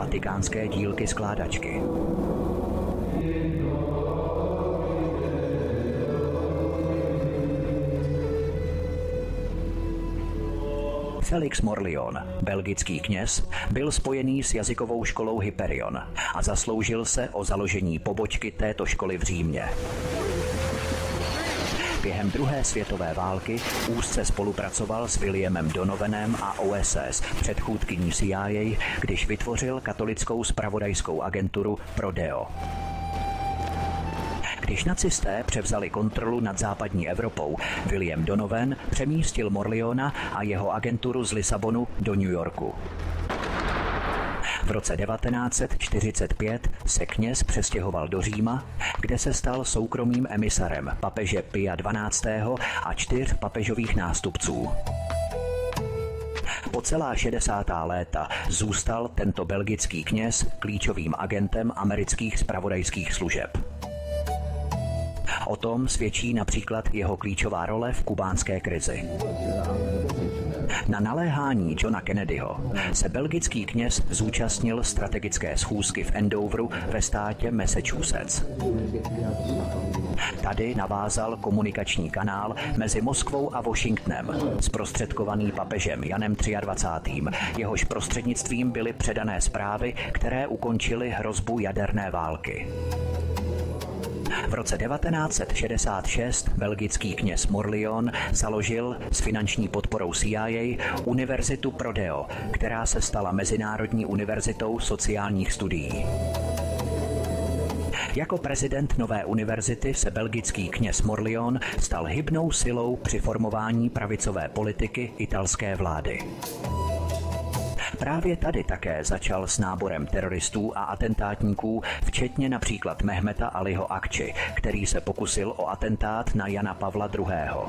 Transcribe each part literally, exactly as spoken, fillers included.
vatikánské dílky skládačky. Felix Morlion, belgický kněz, byl spojený s jazykovou školou Hyperion a zasloužil se o založení pobočky této školy v Římě. Během druhé světové války úzce spolupracoval s Williamem Donovanem a O S S, předchůdkyní C I A, když vytvořil katolickou zpravodajskou agenturu Prodeo. Když nacisté převzali kontrolu nad západní Evropou, William Donovan přemístil Morliona a jeho agenturu z Lisabonu do New Yorku. V roce devatenáct set čtyřicet pět se kněz přestěhoval do Říma, kde se stal soukromým emisarem papeže Pia dvanáctého a čtyř papežových nástupců. Po celá šedesátá léta zůstal tento belgický kněz klíčovým agentem amerických zpravodajských služeb. O tom svědčí například jeho klíčová role v kubánské krizi. Na naléhání Johna Kennedyho se belgický kněz zúčastnil strategické schůzky v Andoveru ve státě Massachusetts. Tady navázal komunikační kanál mezi Moskvou a Washingtonem, zprostředkovaný papežem Janem dvacátým třetím Jehož prostřednictvím byly předané zprávy, které ukončily hrozbu jaderné války. V roce devatenáct set šedesát šest belgický kněz Morlion založil s finanční podporou C I A univerzitu Prodeo, která se stala Mezinárodní univerzitou sociálních studií. Jako prezident nové univerzity se belgický kněz Morlion stal hybnou silou při formování pravicové politiky italské vlády. Právě tady také začal s náborem teroristů a atentátníků, včetně například Mehmeta Aliho Akči, který se pokusil o atentát na Jana Pavla druhého.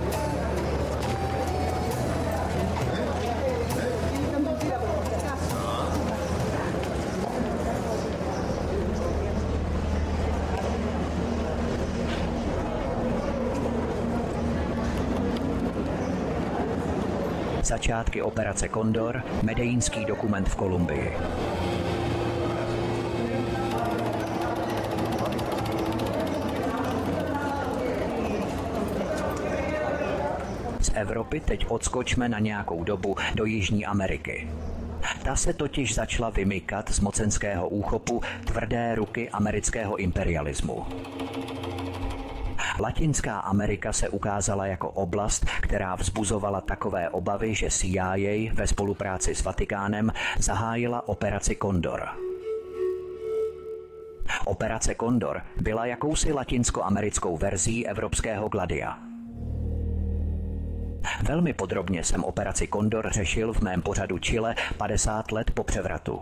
Začátky operace Kondor, medellínský dokument v Kolumbii. Z Evropy teď odskočme na nějakou dobu do Jižní Ameriky. Ta se totiž začala vymykat z mocenského úchopu tvrdé ruky amerického imperialismu. Latinská Amerika se ukázala jako oblast, která vzbuzovala takové obavy, že C I A ve spolupráci s Vatikánem zahájila operaci Kondor. Operace Kondor byla jakousi latinskoamerickou verzí evropského Gladia. Velmi podrobně jsem operaci Kondor řešil v mém pořadu Chile padesát let po převratu.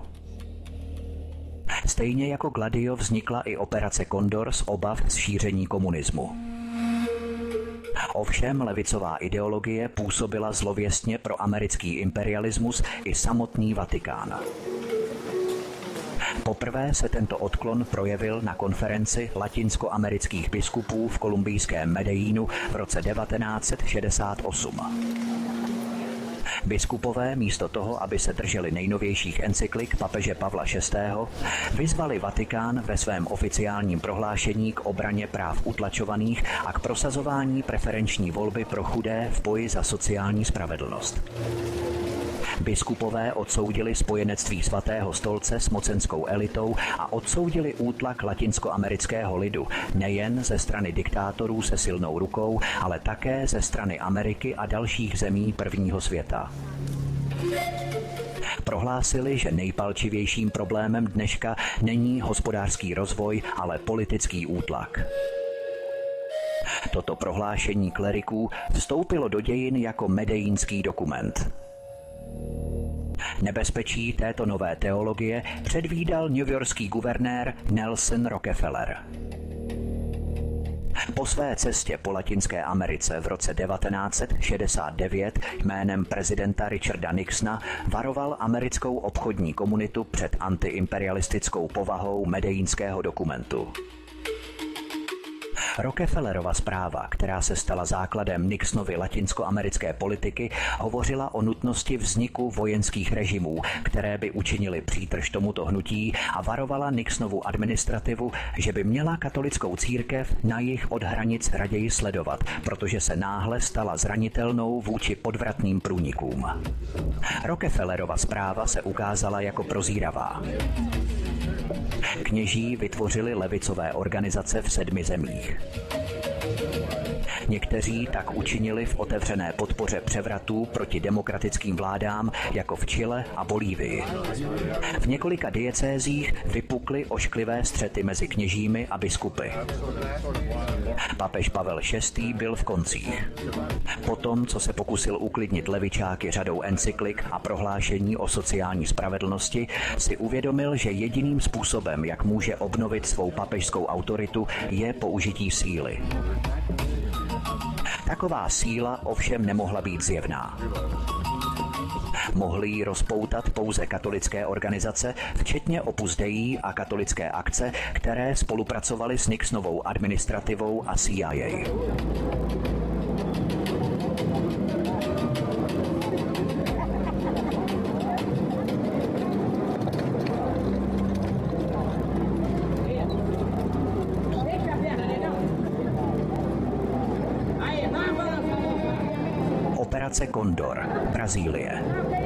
Stejně jako Gladio vznikla i operace Kondor z obav z šíření komunismu. Ovšem levicová ideologie působila zlověstně pro americký imperialismus i samotný Vatikán. Poprvé se tento odklon projevil na konferenci latinskoamerických biskupů v kolumbijském Medellínu v roce devatenáct set šedesát osm. Biskupové místo toho, aby se drželi nejnovějších encyklik papeže Pavla šestého, vyzvali Vatikán ve svém oficiálním prohlášení k obraně práv utlačovaných a k prosazování preferenční volby pro chudé v boji za sociální spravedlnost. Biskupové odsoudili spojenectví svatého stolce s mocenskou elitou a odsoudili útlak latinskoamerického lidu nejen ze strany diktátorů se silnou rukou, ale také ze strany Ameriky a dalších zemí prvního světa. Prohlásili, že nejpalčivějším problémem dneška není hospodářský rozvoj, ale politický útlak. Toto prohlášení kleriků vstoupilo do dějin jako medellínský dokument. Nebezpečí této nové teologie předvídal newyorský guvernér Nelson Rockefeller. Po své cestě po Latinské Americe v roce devatenáct set šedesát devět jménem prezidenta Richarda Nixona varoval americkou obchodní komunitu před antiimperialistickou povahou medellínského dokumentu. Rockefellerova zpráva, která se stala základem Nixonovy latinskoamerické politiky, hovořila o nutnosti vzniku vojenských režimů, které by učinili přítrž tomuto hnutí, a varovala Nixonovu administrativu, že by měla katolickou církev na jih od hranic raději sledovat, protože se náhle stala zranitelnou vůči podvratným průnikům. Rockefellerova zpráva se ukázala jako prozíravá. Kněží vytvořili levicové organizace v sedmi zemích. Někteří tak učinili v otevřené podpoře převratů proti demokratickým vládám, jako v Chile a Bolívii. V několika diecézích vypukly ošklivé střety mezi kněžími a biskupy. Papež Pavel šestý byl v koncích. Potom, co se pokusil uklidnit levičáky řadou encyklik a prohlášení o sociální spravedlnosti, si uvědomil, že jediným způsobem, jak může obnovit svou papežskou autoritu, je použití síly. Taková síla ovšem nemohla být zjevná. Mohly ji rozpoutat pouze katolické organizace, včetně Opus Dei a katolické akce, které spolupracovaly s Nixonovou administrativou a C I A. Operace Condor, Brazílie.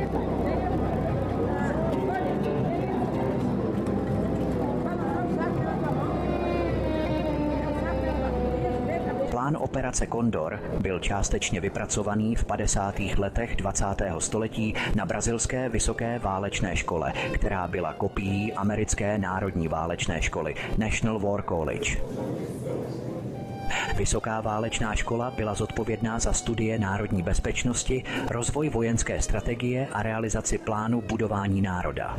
Plán operace Condor byl částečně vypracovaný v padesátých letech dvacátého století na brazilské vysoké válečné škole, která byla kopií americké národní válečné školy National War College. Vysoká válečná škola byla zodpovědná za studie národní bezpečnosti, rozvoj vojenské strategie a realizaci plánu budování národa.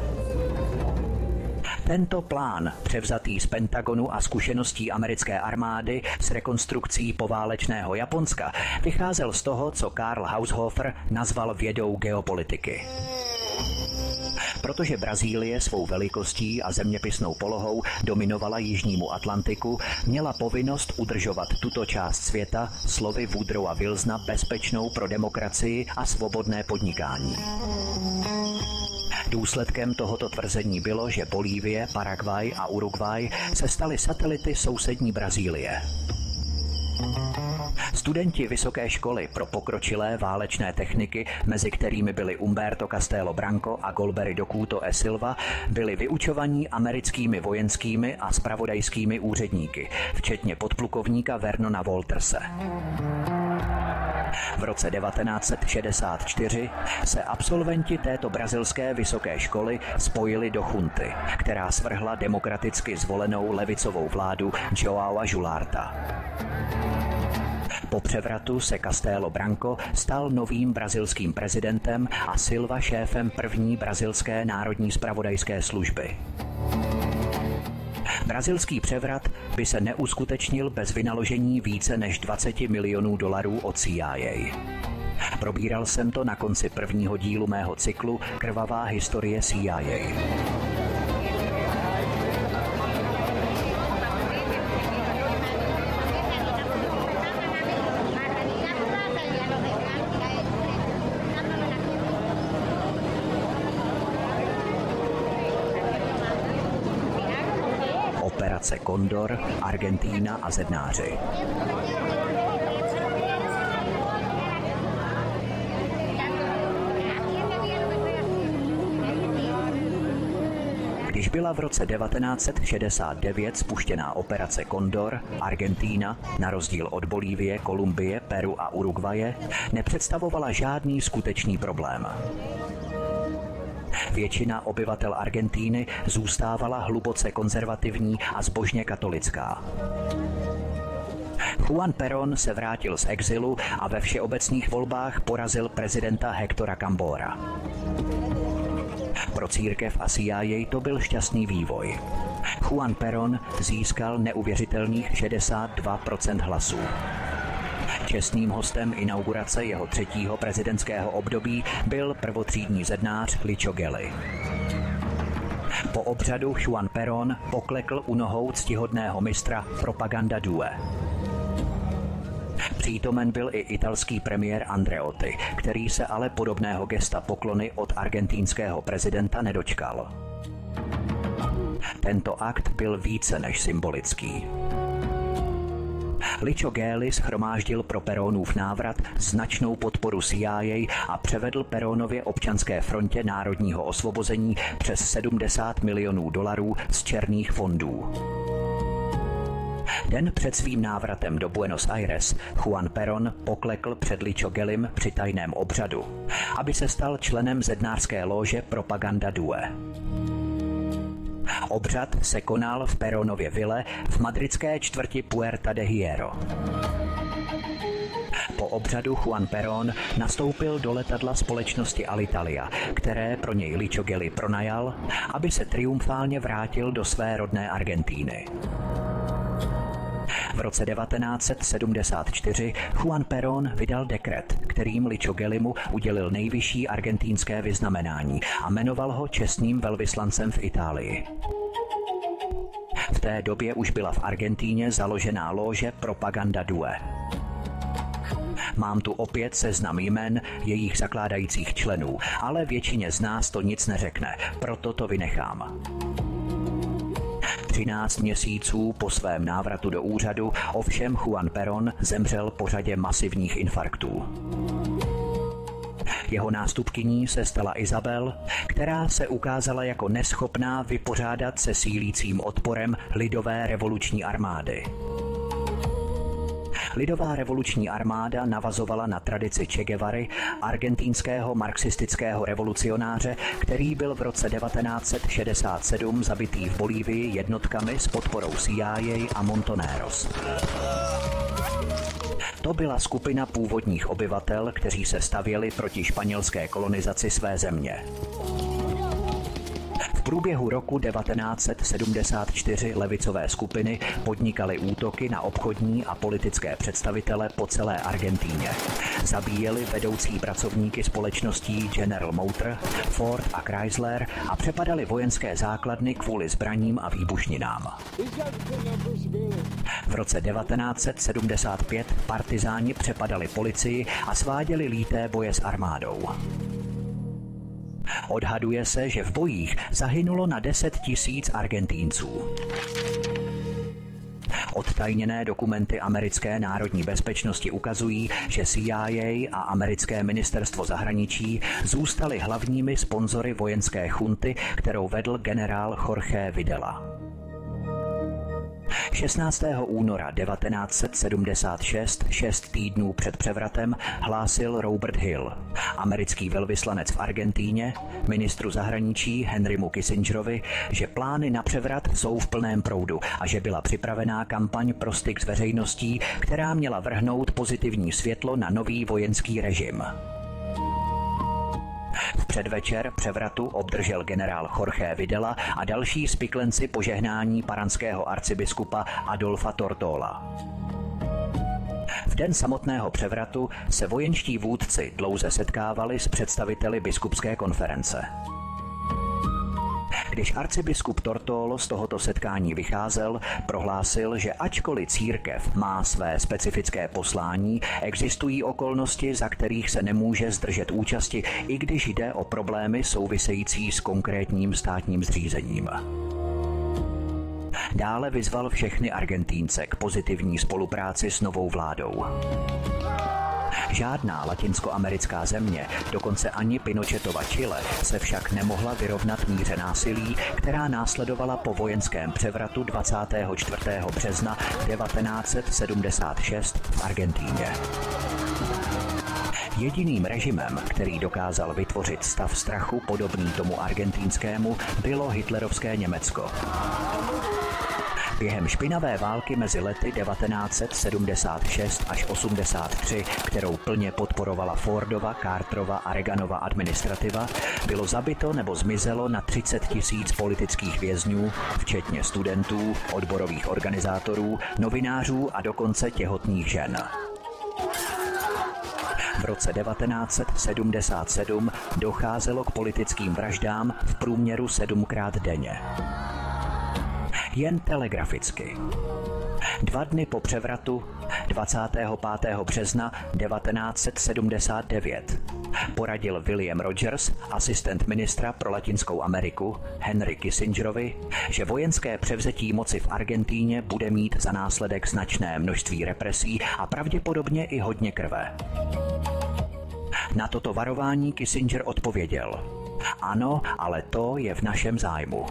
Tento plán, převzatý z Pentagonu a zkušeností americké armády s rekonstrukcí poválečného Japonska, vycházel z toho, co Karl Haushofer nazval vědou geopolitiky. Protože Brazílie svou velikostí a zeměpisnou polohou dominovala jižnímu Atlantiku, měla povinnost udržovat tuto část světa, slovy Woodrowa Wilsona, bezpečnou pro demokracii a svobodné podnikání. Důsledkem tohoto tvrzení bylo, že Bolívie, Paraguay a Uruguay se staly satelity sousední Brazílie. Studenti vysoké školy pro pokročilé válečné techniky, mezi kterými byli Humberto Castelo Branco a Golbery do Couto e Silva, byli vyučovaní americkými vojenskými a zpravodajskými úředníky, včetně podplukovníka Vernona Walterse. V roce devatenáct set šedesát čtyři se absolventi této brazilské vysoké školy spojili do chunty, která svrhla demokraticky zvolenou levicovou vládu Joaua Joularta. Po převratu se Castelo Branco stal novým brazilským prezidentem a Silva šéfem první brazilské národní zpravodajské služby. Brazilský převrat by se neuskutečnil bez vynaložení více než dvacet milionů dolarů od C I A. Probíral jsem to na konci prvního dílu mého cyklu Krvavá historie C I A. Operace Condor, Argentína a zednáři. Když byla v roce devatenáct set šedesát devět spuštěná operace Condor, Argentína, na rozdíl od Bolívie, Kolumbie, Peru a Uruguaye, nepředstavovala žádný skutečný problém. Většina obyvatel Argentíny zůstávala hluboce konzervativní a zbožně katolická. Juan Perón se vrátil z exilu a ve všeobecných volbách porazil prezidenta Hectora Cambora. Pro církev a C I A to byl šťastný vývoj. Juan Perón získal neuvěřitelných šedesát dva procent hlasů. Čestným hostem inaugurace jeho třetího prezidentského období byl prvotřídní zednář Licho Gelly. Po obřadu Juan Perón poklekl u nohou ctihodného mistra Propaganda Due. Přítomen byl i italský premiér Andreotti, který se ale podobného gesta poklony od argentinského prezidenta nedočkal. Tento akt byl více než symbolický. Licio Gelli shromáždil pro Perónův návrat značnou podporu C I A a převedl Perónově občanské frontě národního osvobození přes sedmdesát milionů dolarů z černých fondů. Den před svým návratem do Buenos Aires Juan Perón poklekl před Licio Gellim při tajném obřadu, aby se stal členem zednářské lóže Propaganda Due. Obřad se konal v Perónově vile v madridské čtvrti Puerta de Hierro. Po obřadu Juan Perón nastoupil do letadla společnosti Alitalia, které pro něj Licio Gelli pronajal, aby se triumfálně vrátil do své rodné Argentíny. V roce devatenáct set sedmdesát čtyři Juan Perón vydal dekret, kterým Licio Gellimu udělil nejvyšší argentínské vyznamenání a jmenoval ho čestným velvyslancem v Itálii. V té době už byla v Argentíně založená lóže Propaganda Due. Mám tu opět seznam jmen jejich zakládajících členů, ale většině z nás to nic neřekne, proto to vynechám. třináct měsíců po svém návratu do úřadu ovšem Juan Perón zemřel po řadě masivních infarktů. Jeho nástupkyní se stala Isabel, která se ukázala jako neschopná vypořádat se sílícím odporem Lidové revoluční armády. Lidová revoluční armáda navazovala na tradici Che Guevary, argentinského marxistického revolucionáře, který byl v roce devatenáct set šedesát sedm zabitý v Bolívii jednotkami s podporou C I A a Montoneros. To byla skupina původních obyvatel, kteří se stavěli proti španělské kolonizaci své země. V průběhu roku devatenáct set sedmdesát čtyři levicové skupiny podnikaly útoky na obchodní a politické představitele po celé Argentíně. Zabíjeli vedoucí pracovníky společností General Motors, Ford a Chrysler a přepadali vojenské základny kvůli zbraním a výbušninám. V roce devatenáct set sedmdesát pět partizáni přepadali policii a sváděli líté boje s armádou. Odhaduje se, že v bojích zahynulo na deset tisíc Argentínců. Odtajněné dokumenty americké národní bezpečnosti ukazují, že C I A a americké ministerstvo zahraničí zůstaly hlavními sponzory vojenské chunty, kterou vedl generál Jorge Videla. šestnáctého února devatenáct set sedmdesát šest, šest týdnů před převratem, hlásil Robert Hill, americký velvyslanec v Argentíně, ministru zahraničí Henrymu Kissingerovi, že plány na převrat jsou v plném proudu a že byla připravená kampaň pro styk s veřejností, která měla vrhnout pozitivní světlo na nový vojenský režim. V předvečer převratu obdržel generál Jorge Videla a další spiklenci požehnání paranského arcibiskupa Adolfa Tortola. V den samotného převratu se vojenští vůdci dlouze setkávali s představiteli biskupské konference. Když arcibiskup Tortolo z tohoto setkání vycházel, prohlásil, že ačkoliv církev má své specifické poslání, existují okolnosti, za kterých se nemůže zdržet účasti, i když jde o problémy související s konkrétním státním zřízením. Dále vyzval všechny Argentínce k pozitivní spolupráci s novou vládou. Žádná latinskoamerická země, dokonce ani Pinochetova Chile, se však nemohla vyrovnat míře násilí, která následovala po vojenském převratu dvacátého čtvrtého března devatenáct set sedmdesát šest v Argentíně. Jediným režimem, který dokázal vytvořit stav strachu podobný tomu argentínskému, bylo hitlerovské Německo. Během špinavé války mezi lety devatenáct set sedmdesát šest až osmdesát tři, kterou plně podporovala Fordova, Carterova a Reaganova administrativa, bylo zabito nebo zmizelo na třicet tisíc politických vězňů, včetně studentů, odborových organizátorů, novinářů a dokonce těhotných žen. V roce devatenáct set sedmdesát sedm docházelo k politickým vraždám v průměru sedmkrát denně. Jen telegraficky. Dva dny po převratu dvacátého pátého března devatenáct set sedmdesát devět poradil William Rogers, asistent ministra pro Latinskou Ameriku, Henry Kissingerovi, že vojenské převzetí moci v Argentíně bude mít za následek značné množství represí a pravděpodobně i hodně krve. Na toto varování Kissinger odpověděl: ano, ale to je v našem zájmu.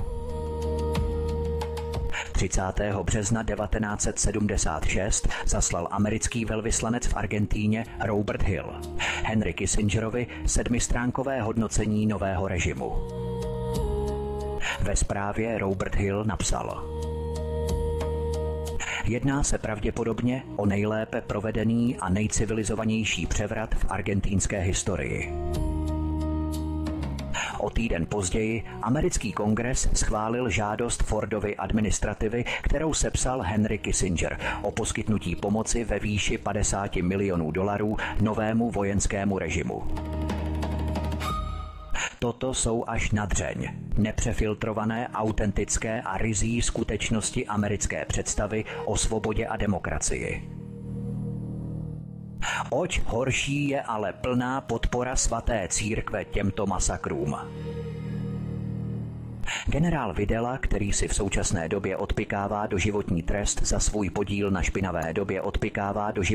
třicátého března devatenáct set sedmdesát šest zaslal americký velvyslanec v Argentíně Robert Hill Henry Kissingerovi sedmistránkové hodnocení nového režimu. Ve zprávě Robert Hill napsal: jedná se pravděpodobně o nejlépe provedený a nejcivilizovanější převrat v argentínské historii. O týden později americký kongres schválil žádost Fordovy administrativy, kterou sepsal Henry Kissinger, o poskytnutí pomoci ve výši padesát milionů dolarů novému vojenskému režimu. Toto jsou až na dřeň nepřefiltrované, autentické a ryzí skutečnosti americké představy o svobodě a demokracii. Oč horší je ale plná podpora svaté církve těmto masakrům. Generál Videla, který si v současné době odpykává doživotní trest za svůj podíl na špinavé době odpykává doživotní